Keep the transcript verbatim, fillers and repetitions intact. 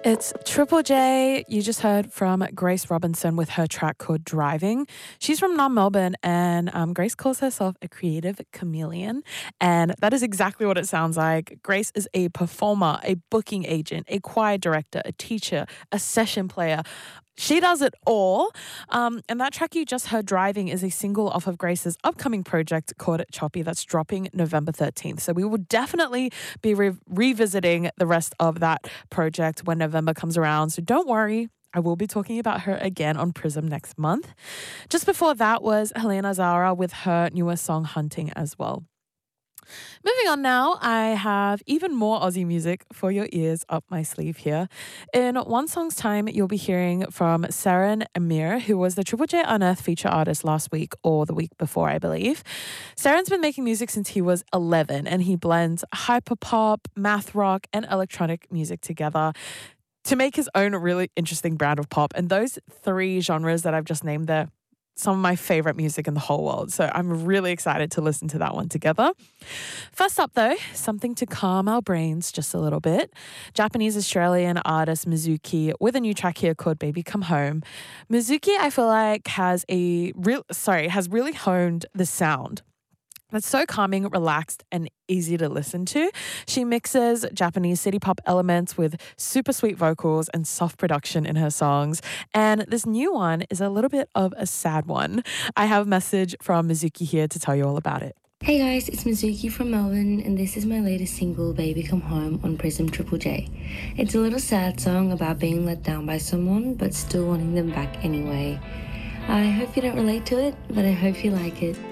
It's Triple J. You just heard from Grace Robinson with her track called Driving. She's from Nam Melbourne, and um, Grace calls herself a creative chameleon. And that is exactly what it sounds like. Grace is a performer, a booking agent, a choir director, a teacher, a session player. She does it all. Um, and that track you just heard, Driving, is a single off of Grace's upcoming project called Choppy that's dropping November thirteenth. So we will definitely be re- revisiting the rest of that project when November comes around. So don't worry. I will be talking about her again on Prism next month. Just before that was Helena Zara with her newest song, Hunting, as well. Moving on now, I have even more Aussie music for your ears up my sleeve here. In one song's time, you'll be hearing from Seren Amir, who was the Triple J Unearthed feature artist last week or the week before, I believe. Seren's been making music since he was eleven, and he blends hyperpop, math rock, and electronic music together to make his own really interesting brand of pop. And those three genres that I've just named there, some of my favorite music in the whole world. So I'm really excited to listen to that one together. First up though, something to calm our brains just a little bit. Japanese-Australian artist Mizuki with a new track here called Baby Come Home. Mizuki, I feel like, has a real sorry, has really honed the sound that's so calming, relaxed, and easy to listen to. She mixes Japanese city pop elements with super sweet vocals and soft production in her songs. And this new one is a little bit of a sad one. I have a message from Mizuki here to tell you all about it. Hey guys, it's Mizuki from Melbourne, and this is my latest single, Baby Come Home, on Prism Triple J. It's a little sad song about being let down by someone, but still wanting them back anyway. I hope you don't relate to it, but I hope you like it.